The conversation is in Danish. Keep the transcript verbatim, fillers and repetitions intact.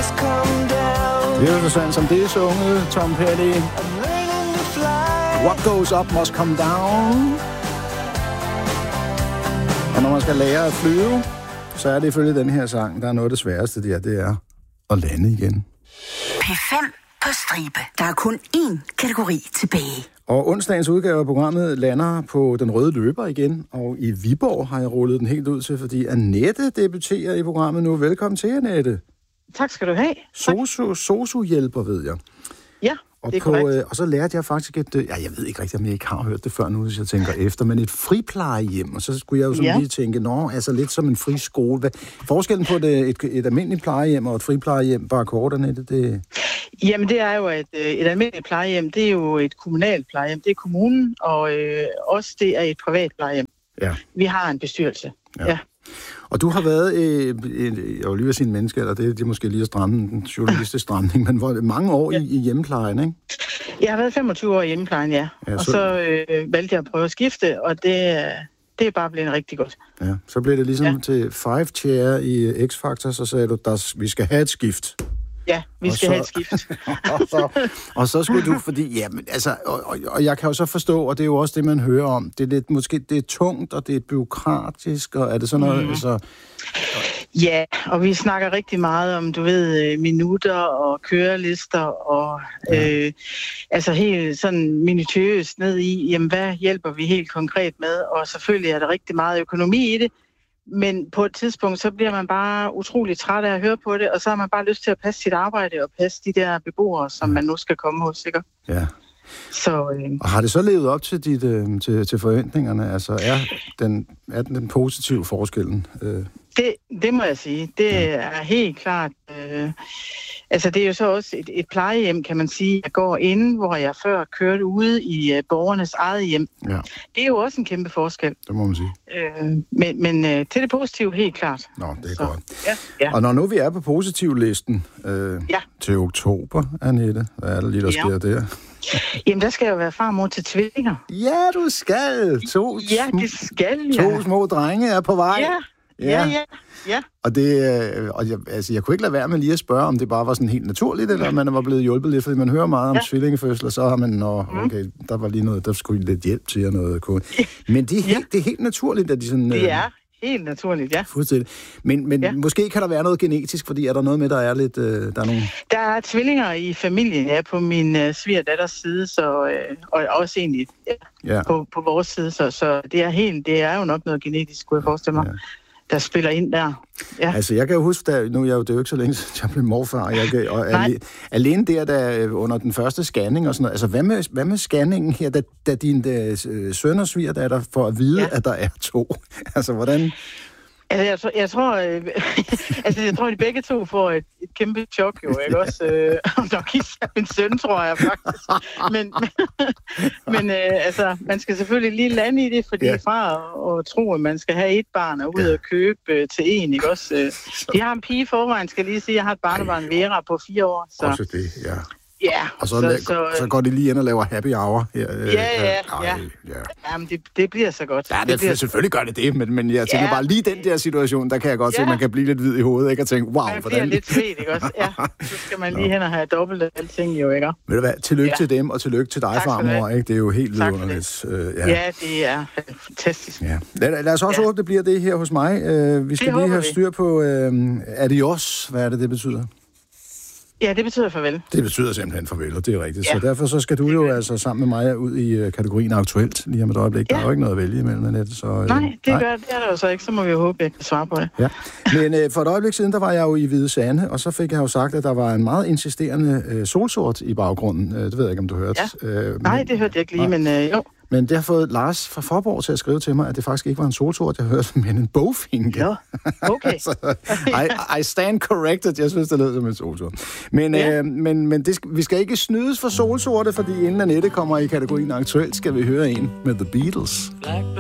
Det er jo så sandt som det er sunget, Tom Petty. What goes up must come down. Og når man skal lære at flyve, så er det ifølge den her sang, der er noget af det sværeste, det er, det er at lande igen. P fem på stribe. Der er kun én kategori tilbage. Og onsdagens udgave af programmet lander på den røde løber igen, og i Viborg har jeg rullet den helt ud til, fordi Annette debuterer i programmet nu. Velkommen til, Annette. Tak skal du have. Sosu, sosu-hjælper, ved jeg. Ja, og det er på, korrekt. øh, og så lærte jeg faktisk et, øh, ja, jeg ved ikke rigtig, om jeg ikke har hørt det før nu, hvis jeg tænker efter, men et friplejehjem, og så skulle jeg jo sådan Ja. lige tænke, nå, altså lidt som en friskole. Hvad, forskellen på det, et, et almindeligt plejehjem og et friplejehjem, bare kort, Annette, det... Jamen det er jo, at øh, et almindeligt plejehjem, det er jo et kommunalt plejehjem. Det er kommunen, og øh, også det er et privat plejehjem. Ja. Vi har en bestyrelse. Ja. Ja. Og du har været, øh, øh, jeg vil lige vil sige en menneske, eller det, det er måske lige at stramme den journalistiske stramning, men hvor, mange år ja. i, i hjemmeplejen, ikke? Jeg har været femogtyve år i hjemmeplejen, ja. Ja, og så- så øh, valgte jeg at prøve at skifte, og det, øh, det er bare blevet rigtig godt. Ja, så blev det ligesom Ja. til Five Chair i X-Factor, så sagde du, der, vi skal have et skift. Ja, vi Og skal så- have et skift. og, så, og så skulle du, fordi, jamen, altså, og, og, og jeg kan jo så forstå, og det er jo også det, man hører om, det er lidt, måske, det er tungt, og det er byråkratisk, og er det sådan noget, mm. altså... Ja, og vi snakker rigtig meget om, du ved, øh, minutter og kørelister og Ja. øh, altså helt sådan minutiøst ned i, jamen hvad hjælper vi helt konkret med? Og selvfølgelig er der rigtig meget økonomi i det, men på et tidspunkt, så bliver man bare utrolig træt af at høre på det, og så har man bare lyst til at passe sit arbejde og passe de der beboere, som man nu skal komme hos, ikke? Ja. Så øh, Og har det så levet op til, dit, øh, til, til forventningerne? Altså, er den, er den, den positive forskellen? Øh, det, det må jeg sige. Det Ja. er helt klart... Øh, altså, det er jo så også et, et plejehjem, kan man sige, jeg går inde, hvor jeg før kørte ude i øh, borgernes eget hjem. ja, Det er jo også en kæmpe forskel. det må man sige. Øh, men men øh, til det positive, helt klart. Nå, det er Så, godt. ja, ja. Og når nu vi er på positivlisten øh, Ja. til oktober, Annette, hvad er der lige, der Ja. sker der? Jamen, der skal jeg jo være farmor til tvillinger. Ja, du skal! To, Ja, sm- det skal jeg. to små drenge er på vej. Ja, ja, ja. ja. Og, det, øh, og jeg, altså, jeg kunne ikke lade være med lige at spørge, om det bare var sådan helt naturligt, eller om man var blevet hjulpet lidt, fordi man hører meget om Ja. tvillingefødsler, så har man, nå, okay, der var lige noget, der skulle lidt hjælp til og noget. Men det er, helt, det er helt naturligt, at de sådan... Det er helt naturligt, ja. Fuldstændig. Men, men Ja. måske kan der være noget genetisk, fordi er der noget med, der er lidt... Øh, der er nogle... Der er tvillinger i familien, ja, på min øh, svigerdatters side, så, øh, og også egentlig ja, Ja. på, på vores side, så, så det er helt, det er jo nok noget genetisk, kunne jeg forestille mig, Ja. ja. der spiller ind der. Ja. Altså, jeg kan jo huske, da, nu er jeg jo, det er jo ikke så længe siden, jeg blev morfar, jeg kan, og Nej. ale, alene der, der under den første scanning og sådan noget, altså, hvad med, hvad med scanningen her, da, da din øh, søn og svigerdatter får at vide, ja. Ja. at der er to? Altså, hvordan... Altså, jeg, tror, jeg tror, øh, altså, jeg tror, de begge to får et, et kæmpe chok, jo, ikke også? Øh, nok især min søn, tror jeg faktisk. Men, men, men øh, altså, man skal selvfølgelig lige lande i det, fordi Ja. ja. fra at, at tro, at man skal have et barn og ud Ja. og købe øh, til en, ikke også? Øh, de har en pige i forvejen, skal jeg lige sige. Jeg har et barnebarn, Vera, på fire år. Så Også det, ja. ja, Og så, så, så, så går de lige ind og laver happy hour. Her, øh, Ja, ja, ej, ja. ja. jamen, det, det bliver så godt. Ja, det, bliver det selvfølgelig gør det det, men, men jeg tænker Ja. bare lige den der situation, der kan jeg godt se, Ja. at man kan blive lidt hvid i hovedet, ikke? Og tænke, wow, Man bliver hvordan... lidt svedt, ikke også? Ja, så skal man lige hen og have dobbelt af alting, jo, ikke? Ved du hvad, tillykke ja. Ja. til dem, og tillykke til dig, Tak skal du farmor, have. ikke? Det er jo helt Tak for vidunderligt. Øh, Ja. ja, det er fantastisk. Ja. Lad, lad os også ja. Ja. håbe, det bliver det her hos mig. Uh, vi skal Det lige håber have vi. styr på uh, adios. Hvad er det, det betyder? Ja, det betyder farvel. Det betyder simpelthen farvel, og det er rigtigt. Ja. Ja. Så derfor så skal du jo altså sammen med mig ud i uh, kategorien aktuelt lige om et øjeblik. Ja. Der er Ja. jo ikke noget at vælge imellem, Annette. Så, uh, Nej, det, gør, det er der jo så ikke. Så må vi jo håbe, at jeg kan svare på det. Ja. Men uh, for et øjeblik siden, der var jeg jo i Hvide Sande, og så fik jeg jo sagt, at der var en meget insisterende uh, solsort i baggrunden. Uh, det ved jeg ikke, om du hørte. Ja. Uh, Nej, men, det hørte jeg ikke lige, men øh, jo. men det har fået Lars fra Forborg til at skrive til mig, at det faktisk ikke var en solsort, jeg hørte, men en bogfinke. Ja, okay. Så, I, I stand corrected. Jeg synes, det lød som en solsort. Men, Ja. øh, men, men det, vi skal ikke snydes for solsorte, fordi inden Annette kommer i kategorien aktuelt, skal vi høre en med The Beatles. Blackbird